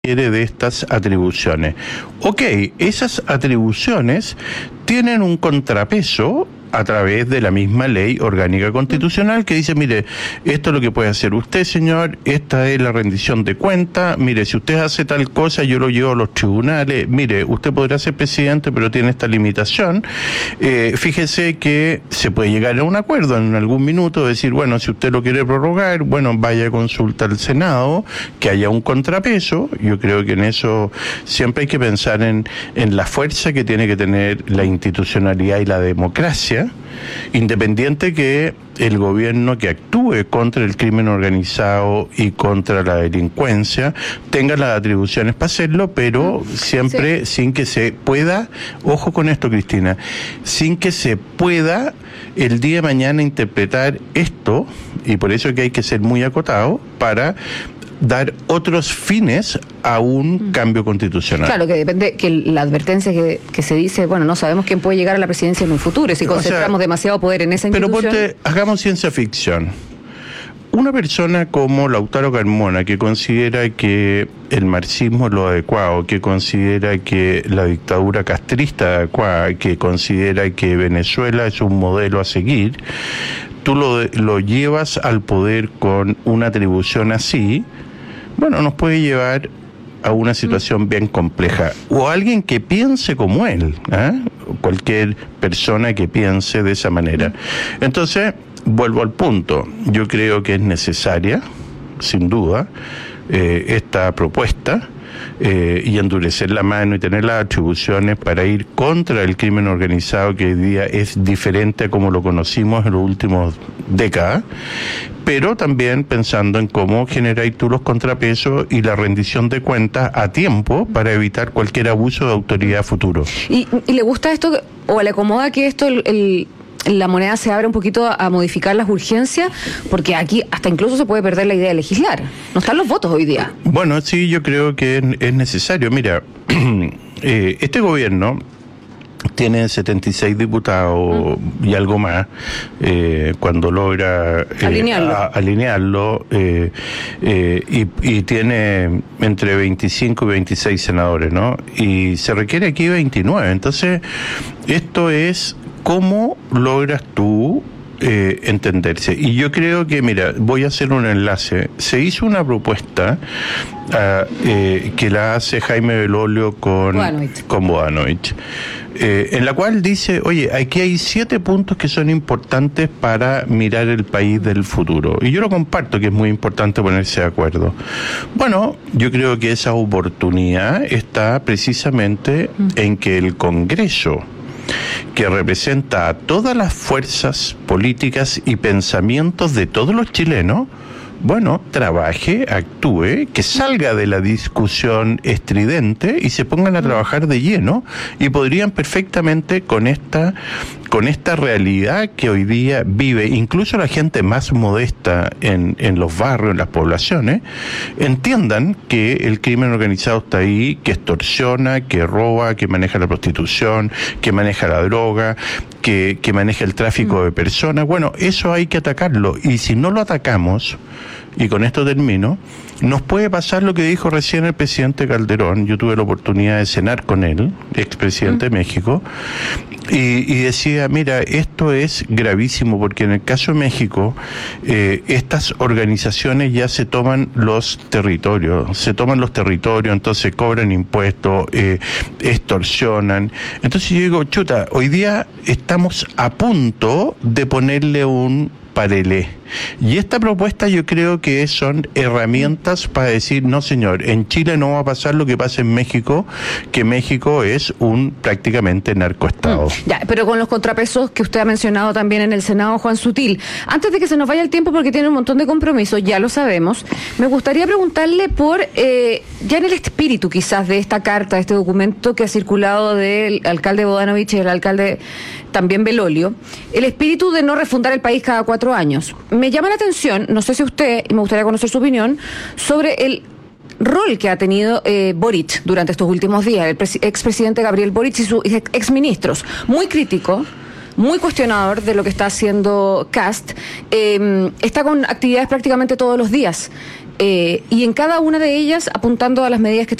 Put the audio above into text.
de estas atribuciones. Ok, esas atribuciones tienen un contrapeso a través de la misma ley orgánica constitucional que dice, mire, esto es lo que puede hacer usted, señor, esta es la rendición de cuenta, mire, si usted hace tal cosa, yo lo llevo a los tribunales, mire, usted podrá ser presidente, pero tiene esta limitación, fíjese que se puede llegar a un acuerdo en algún minuto, decir, bueno, si usted lo quiere prorrogar, bueno, vaya a consultar al Senado, que haya un contrapeso. Yo creo que en eso siempre hay que pensar en la fuerza que tiene que tener la institucionalidad y la democracia, independiente que el gobierno que actúe contra el crimen organizado y contra la delincuencia tenga las atribuciones para hacerlo, pero siempre sin que se pueda, ojo con esto, Cristina, sin que se pueda el día de mañana interpretar esto, y por eso es que hay que ser muy acotado para dar otros fines a un cambio constitucional. Claro, que depende, que la advertencia que se dice, bueno, no sabemos quién puede llegar a la presidencia en un futuro, si concentramos demasiado poder en esa institución. Pero hagamos ciencia ficción. Una persona como Lautaro Carmona, que considera que el marxismo es lo adecuado, que considera que la dictadura castrista es adecuada, que considera que Venezuela es un modelo a seguir, tú lo llevas al poder con una atribución así, bueno, nos puede llevar a una situación bien compleja. O alguien que piense como él, cualquier persona que piense de esa manera. Entonces, vuelvo al punto. Yo creo que es necesaria, sin duda, esta propuesta, y endurecer la mano y tener las atribuciones para ir contra el crimen organizado, que hoy día es diferente a como lo conocimos en los últimos décadas, pero también pensando en cómo generáis tú los contrapesos y la rendición de cuentas a tiempo para evitar cualquier abuso de autoridad futuro. ¿Y le gusta esto, o le acomoda que esto la moneda se abre un poquito a modificar las urgencias? Porque aquí hasta incluso se puede perder la idea de legislar. No están los votos hoy día. Bueno, sí, yo creo que es necesario. Mira, este gobierno tiene 76 diputados y algo más, cuando logra alinearlo, y tiene entre 25 y 26 senadores, ¿no? Y se requiere aquí 29. Entonces, esto es cómo logras tú entenderse. Y yo creo que, mira, voy a hacer un enlace. Se hizo una propuesta que la hace Jaime Belolio con Bodanovich, en la cual dice, oye, aquí hay 7 puntos que son importantes para mirar el país del futuro. Y yo lo comparto, que es muy importante ponerse de acuerdo. Bueno, yo creo que esa oportunidad está precisamente en que el Congreso, que representa a todas las fuerzas políticas y pensamientos de todos los chilenos, bueno, trabaje, actúe, que salga de la discusión estridente y se pongan a trabajar de lleno, y podrían perfectamente con esta realidad que hoy día vive incluso la gente más modesta en los barrios, en las poblaciones, entiendan que el crimen organizado está ahí, que extorsiona, que roba, que maneja la prostitución, que maneja la droga, que maneja el tráfico de personas. Bueno, eso hay que atacarlo, y si no lo atacamos, y con esto termino, nos puede pasar lo que dijo recién el presidente Calderón. Yo tuve la oportunidad de cenar con él, expresidente de México, y decía, mira, esto es gravísimo, porque en el caso de México, estas organizaciones ya se toman los territorios, entonces cobran impuestos, extorsionan. Entonces yo digo, chuta, hoy día estamos a punto de ponerle un parelé. Y esta propuesta yo creo que son herramientas para decir, no señor, en Chile no va a pasar lo que pasa en México, que México es un prácticamente narcoestado. Ya, pero con los contrapesos que usted ha mencionado también en el Senado, Juan Sutil, antes de que se nos vaya el tiempo, porque tiene un montón de compromisos, ya lo sabemos, me gustaría preguntarle por, ya en el espíritu quizás de esta carta, de este documento que ha circulado del alcalde Bodanovich y el alcalde también Belolio, el espíritu de no refundar el país cada 4 años. Me llama la atención, no sé si usted, y me gustaría conocer su opinión, sobre el rol que ha tenido Boric durante estos últimos días, el expresidente Gabriel Boric y sus exministros. Muy crítico, muy cuestionador de lo que está haciendo Kast, está con actividades prácticamente todos los días. y en cada una de ellas apuntando a las medidas que